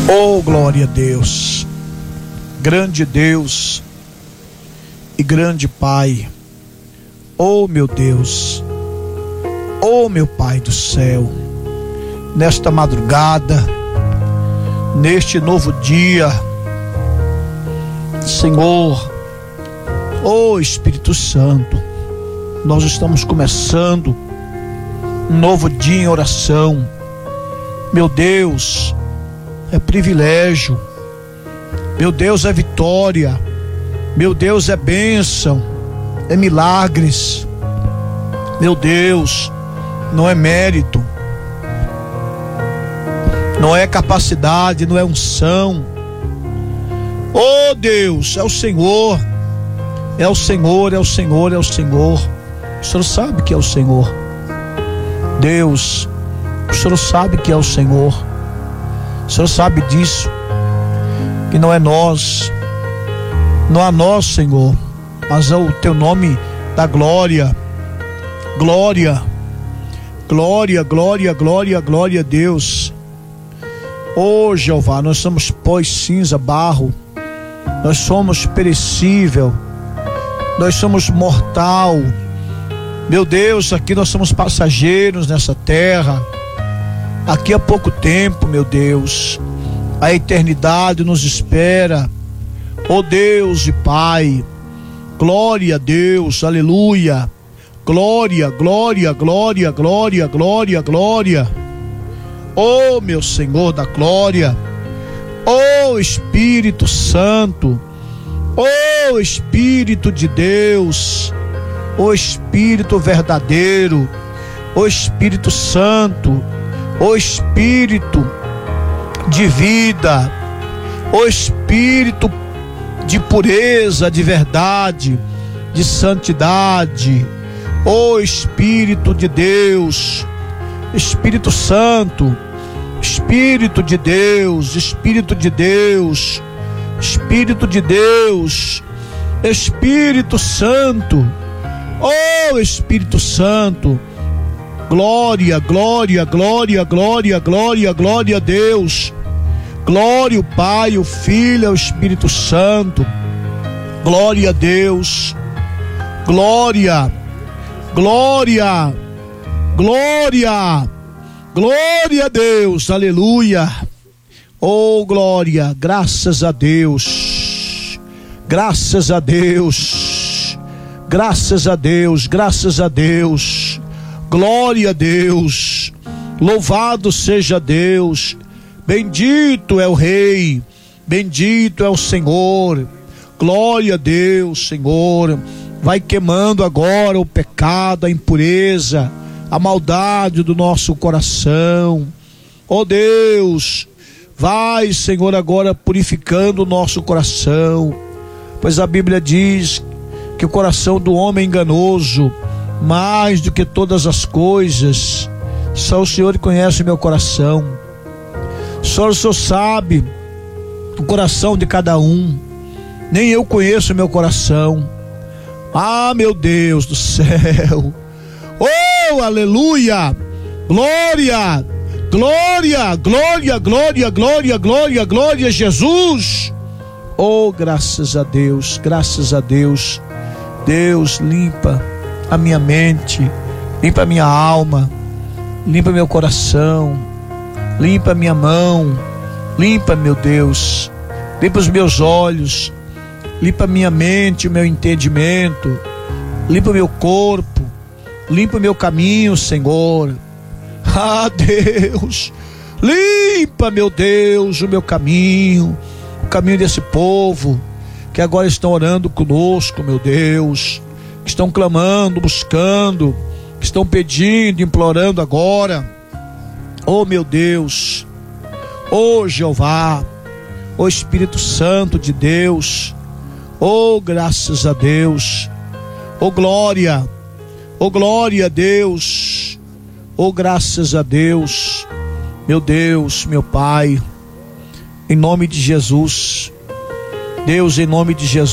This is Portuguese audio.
Oh, glória a Deus, grande Deus e grande Pai. Oh, meu Deus, oh, meu Pai do céu, nesta madrugada, neste novo dia, Senhor, oh Espírito Santo, nós estamos começando um novo dia em oração. Meu Deus, é privilégio, meu Deus, é vitória, meu Deus, é bênção, é milagres, meu Deus, não é mérito, não é capacidade, não é unção. Oh Deus, é o Senhor, é o Senhor, é o Senhor, é o Senhor. O Senhor sabe que é o Senhor. Deus, o Senhor sabe que é o Senhor. O Senhor sabe disso, que não é nós, não é nós, Senhor, mas é o teu nome da glória. Glória, glória, glória, glória, glória a Deus. Oh Jeová, nós somos pó e cinza, barro, nós somos perecível, nós somos mortal. Meu Deus, aqui nós somos passageiros nessa terra. Aqui há pouco tempo, meu Deus, a eternidade nos espera. Oh Deus e Pai, glória a Deus, aleluia, glória, glória, glória, glória, glória, glória. Oh meu Senhor da glória, oh Espírito Santo, oh Espírito de Deus, oh Espírito verdadeiro, oh Espírito Santo, o Espírito de vida, o Espírito de pureza, de verdade, de santidade, o Espírito de Deus, Espírito Santo, Espírito de Deus, Espírito de Deus, Espírito de Deus, Espírito Santo, oh Espírito Santo. Glória, glória, glória, glória, glória, glória a Deus. Glória ao Pai, ao Filho, ao Espírito Santo. Glória a Deus. Glória, glória, glória, glória a Deus. Aleluia. Oh, glória, graças a Deus. Graças a Deus. Graças a Deus, graças a Deus. Glória a Deus, louvado seja Deus, bendito é o Rei, bendito é o Senhor. Glória a Deus, Senhor. Vai queimando agora o pecado, a impureza, a maldade do nosso coração. Oh Deus, vai, Senhor, agora purificando o nosso coração, pois a Bíblia diz que o coração do homem é enganoso mais do que todas as coisas. Só o Senhor conhece o meu coração. Só o Senhor sabe o coração de cada um. Nem eu conheço o meu coração. Ah, meu Deus do céu. Oh, aleluia. Glória, glória, glória, glória, glória, glória, glória a Jesus. Oh, graças a Deus, graças a Deus. Deus, limpa a minha mente, limpa a minha alma, limpa meu coração, limpa a minha mão, limpa, meu Deus, limpa os meus olhos, limpa a minha mente, o meu entendimento, limpa o meu corpo, limpa o meu caminho, Senhor. Ah, Deus, limpa, meu Deus, o meu caminho, o caminho desse povo que agora estão orando conosco, meu Deus, que estão clamando, buscando, que estão pedindo, implorando agora. Oh meu Deus, oh Jeová, oh Espírito Santo de Deus, oh graças a Deus, oh glória a Deus, oh graças a Deus, meu Deus, meu Pai, em nome de Jesus, Deus, em nome de Jesus.